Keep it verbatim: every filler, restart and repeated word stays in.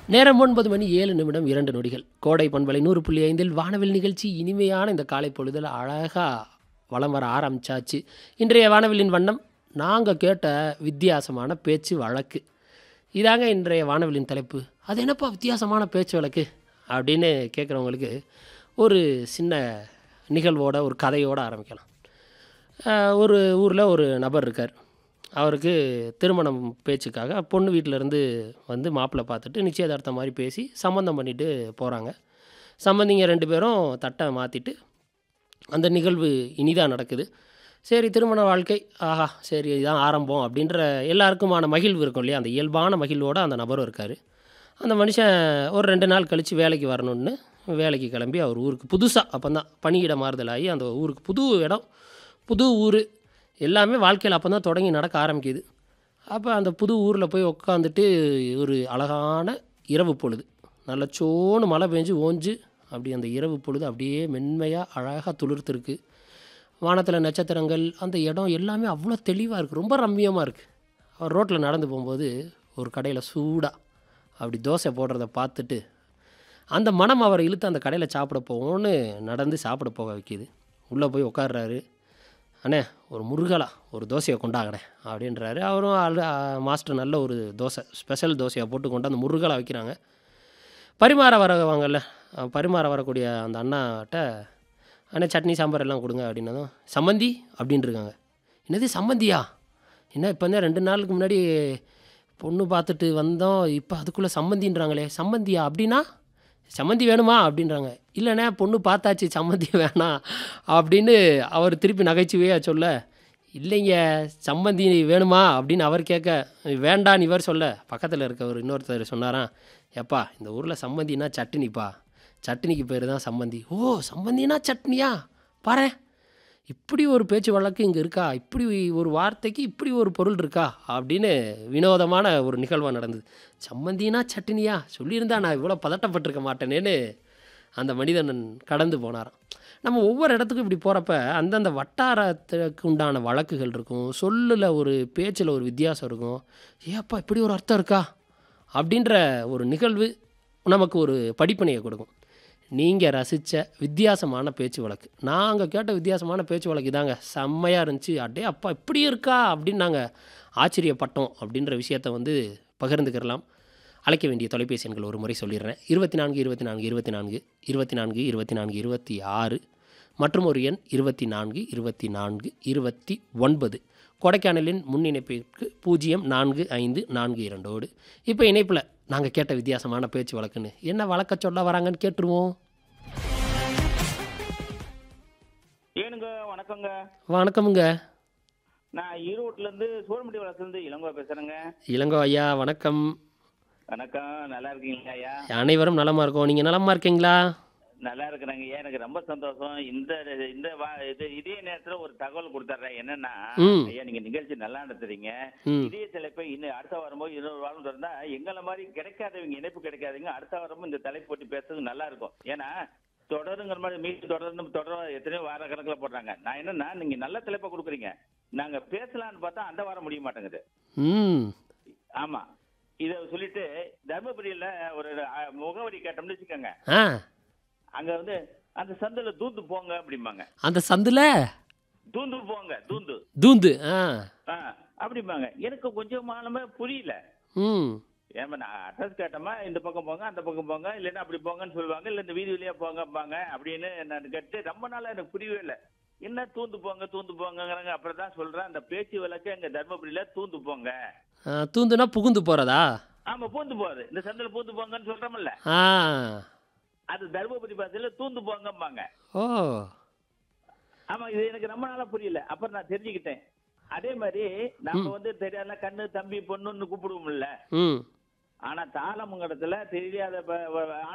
நேரம் ஒன்பது மணி ஏழு நிமிடம் இரண்டு நொடிகள். கோடை பண்பலை நூறு புள்ளி ஐந்தில் வானவில் நிகழ்ச்சி இனிமையான இந்த காலை பொழுதில் அழகா வலம் வர ஆரம்பிச்சாச்சு. இன்றைய வானவிலின் வண்ணம் நாங்கள் கேட்ட வித்தியாசமான பேச்சு வழக்கு. இதாங்க இன்றைய வானவிலின் தலைப்பு. அது என்னப்பா வித்தியாசமான பேச்சு வழக்கு அப்படின்னு கேட்குறவங்களுக்கு ஒரு சின்ன நிகழ்வோட ஒரு கதையோடு ஆரம்பிக்கலாம். அஹ் ஒரு ஊரில் ஒரு நபர் இருக்கார். அவருக்கு திருமணம் பேச்சுக்காக பொண்ணு வீட்டிலேருந்து வந்து மாப்பிள்ளை பார்த்துட்டு நிச்சயதார்த்தம் மாதிரி பேசி சம்மந்தம் பண்ணிட்டு போகிறாங்க. சம்மந்திங்க ரெண்டு பேரும் தட்டை மாற்றிட்டு அந்த நிகழ்வு இனிதாக நடக்குது. சரி, திருமண வாழ்க்கை ஆஹா சரி இதான் ஆரம்பம் அப்படின்ற எல்லாருக்குமான மகிழ்வு இருக்கும் இல்லையா, அந்த இயல்பான மகிழ்வோடு அந்த நபரும் இருக்கார். அந்த மனுஷன் ஒரு ரெண்டு நாள் கழித்து வேலைக்கு வரணுன்னு வேலைக்கு கிளம்பி அவர் ஊருக்கு புதுசாக அப்போ தான் பணியிட மாறுதலாகி அந்த ஊருக்கு புது இடம் புது ஊர் எல்லாமே வாழ்க்கையில் அப்போ தான் தொடங்கி நடக்க ஆரம்பிக்குது. அப்போ அந்த புது ஊரில் போய் உக்காந்துட்டு ஒரு அழகான இரவு பொழுது நல்ல சோன்னு மழை பெஞ்சு ஓஞ்சு அப்படி அந்த இரவு பொழுது அப்படியே மென்மையாக அழகாக துளிர்த்துருக்கு. வானத்தில் நட்சத்திரங்கள், அந்த இடம் எல்லாமே அவ்வளோ தெளிவாக இருக்குது, ரொம்ப ரம்மியமாக இருக்குது. அவர் ரோட்டில் நடந்து போகும்போது ஒரு கடையில் சூடாக அப்படி தோசை போடுறத பார்த்துட்டு அந்த மனம் அவரை இழுத்து அந்த கடையில் சாப்பிட போவோன்னு நடந்து சாப்பிட போக வைக்கிது. உள்ளே போய் உட்கார்றாரு. அண்ணே ஒரு முருகலா ஒரு தோசையை கொண்டாங்கண்ணே அப்படின்றாரு. அவரும் அல் மாஸ்டர் நல்ல ஒரு தோசை ஸ்பெஷல் தோசையை போட்டு கொண்டு அந்த முருகலா வைக்கிறாங்க. பரிமாற வரவாங்கல்ல, பரிமாற வரக்கூடிய அந்த அண்ணாட்ட அண்ணே சட்னி சாம்பார் எல்லாம் கொடுங்க அப்படின்னதும் சம்மந்தி அப்படின்னு இருக்காங்க. என்னது சம்மந்தியா? என்ன இப்போ தான் ரெண்டு நாளுக்கு முன்னாடி பொண்ணு பார்த்துட்டு வந்தோம், இப்போ அதுக்குள்ளே சம்மந்தின்றாங்களே. சம்மந்தியா அப்படின்னா சம்மந்தி வேணுமா அப்படின்றாங்க. இல்லைண்ணே பொண்ணு பார்த்தாச்சு சம்மந்தி வேணாம் அப்படின்னு அவர் திருப்பி நகைச்சுவையாக சொல்ல, இல்லைங்க சம்மந்தி வேணுமா அப்படின்னு அவர் கேட்க, வேண்டான்னு இவர் சொல்ல, பக்கத்தில் இருக்க ஒரு இன்னொருத்தர் சொன்னாராம், எப்பா இந்த ஊரில் சம்மந்தினா சட்னிப்பா, சட்னிக்கு பேர் தான் சம்மந்தி. ஓ சம்மந்தினா சட்னியா, பாரு இப்படி ஒரு பேச்சு வழக்கு இங்கே இருக்கா, இப்படி ஒரு வார்த்தைக்கு இப்படி ஒரு பொருள் இருக்கா அப்படின்னு வினோதமான ஒரு நிகழ்வாக நடந்தது. சம்மந்தினா சட்னியா சொல்லியிருந்தா நான் இவ்வளோ பதட்டப்பட்டிருக்க மாட்டேனேன்னு அந்த மனிதன் கடந்து போனாராம். நம்ம ஒவ்வொரு இடத்துக்கும் இப்படி போகிறப்ப அந்தந்த வட்டாரத்துக்கு உண்டான வழக்குகள் இருக்கும், சொல்லில் ஒரு பேச்சில் ஒரு வித்தியாசம் இருக்கும். ஏப்பா இப்படி ஒரு அர்த்தம் இருக்கா அப்படின்ற ஒரு நிகழ்வு நமக்கு ஒரு படிப்பினையை கொடுக்கும். நீங்கள் ரசித்த வித்தியாசமான பேச்சு வழக்கு, நாங்கள் கேட்ட வித்தியாசமான பேச்சு வழக்கு இதாங்க, செம்மையாக இருந்துச்சு, அடே அப்பா இப்படி இருக்கா அப்படின்னு நாங்கள் ஆச்சரியப்பட்டோம் அப்படின்ற விஷயத்தை வந்து பகிர்ந்துக்கிறலாம். அழைக்க வேண்டிய தொலைபேசி எண்கள் ஒரு முறை சொல்லிடுறேன். இருபத்தி நான்கு இருபத்தி நான்கு இருபத்தி நான்கு இருபத்தி நான்கு இருபத்தி நான்கு இருபத்தி ஆறு மற்றும் ஒரு எண் இருபத்தி நான்கு இருபத்தி நான்கு இருபத்தி ஒன்பது. கொடைக்கானலின் முன் இணைப்பிற்கு பூஜ்ஜியம் நான்கு ஐந்து நான்கு இரண்டோடு. இப்போ இணைப்பில் நாங்கள் கேட்ட வித்தியாசமான பேச்சு வழக்குன்னு என்ன வழக்க சொல்ல வராங்கன்னு கேட்டுருவோம். ஏனுங்க வணக்கங்க. வணக்கமுங்க. நான் ஈரோட்ல இருந்து சோழமுடி வளத்துல இருந்து இளங்கோ பேசுறேங்க. இளங்கோ ஐயா வணக்கம். வணக்கம், நல்லா இருக்கீங்களா ஐயா? அனைவரும் நலமா இருக்கோம், நீங்கள் நலமா இருக்கீங்களா? நல்லா இருக்கிறேங்க ஐயா, எனக்கு ரொம்ப சந்தோஷம். இந்த இந்த வா- இது இதே நேரத்துல ஒரு தகவல் கொடுத்துட்றேன். என்னன்னா ம் ஐயா, நீங்க நிகழ்ச்சி நல்லா நடத்துறீங்க. ம் இதே தலைப்பை இன்னும் அடுத்த வாரமோ இன்னொரு வாரம் இருந்தா எங்களை மாதிரி கிடைக்காதவங்க, இணைப்பு கிடைக்காதவங்க அடுத்த வாரமும் இந்த தலைப்பு போட்டு பேசுறது நல்லா இருக்கும். ஏன்னா தொடருங்கிற மாதிரி மீண்டும் தொடர்ந்து தொடர் எத்தனையோ வார கணக்குல போடுறாங்க. நான் என்னன்னா நீங்க நல்ல தலைப்பை கொடுக்குறீங்க, நாங்க பேசலாம்னு பார்த்தா அந்த வாரம் முடிய மாட்டேங்குது. ம் ஆமா, இத சொல்லிட்டு தர்மபுரியில ஒரு அஹ், முகவரி கேட்டோம்னு வச்சுக்கோங்க, ஆ அங்க வந்து அந்த சந்துல தூந்து போங்க அப்படிம்பாங்க. அந்த சந்தில் தூந்து போங்க, தூந்து தூந்து ஆ ஆ அப்படிம்பாங்க. எனக்கு கொஞ்சமாலுமே புரியல. ம் ஏமா நான் அட்ரஸ் கேட்டோமா, இந்த பக்கம் போங்க அந்த பக்கம் போங்க, இல்லைன்னா அப்படி போங்கன்னு சொல்லுவாங்க, இல்லை இந்த வீதி வழியா போங்கப்பாங்க அப்படின்னு நான் கேட்டு ரொம்ப நாளா எனக்கு புரியவே இல்லை. என்ன தூந்து போங்க தூந்து போங்கங்கிறாங்க. அப்புறம் தான் சொல்றேன், அந்த பேச்சு வழக்கு எங்க தர்மபுரியில தூந்து போங்க. ஆ, தூந்துனா புகுந்து போகிறதா? ஆமா, பூந்து போகுது. இந்த சந்தில பூந்து போங்கன்னு சொல்றோம்ல, ஆ அது தர்மபுரி பாஷையில தூந்து போங்கம்பாங்க. ஓ ஆமா, இது எனக்கு ரொம்ப நாளா புரியல. அப்புறம் நான் தெரிஞ்சுக்கிட்டேன். அதே மாதிரி நம்ம வந்து தெரியாத கண்ணு தம்பி பொண்ணுன்னு கூப்பிடுவோம்ல, ம் ஆனா தாளமுங்கடத்துல தெரியாத ப- வ-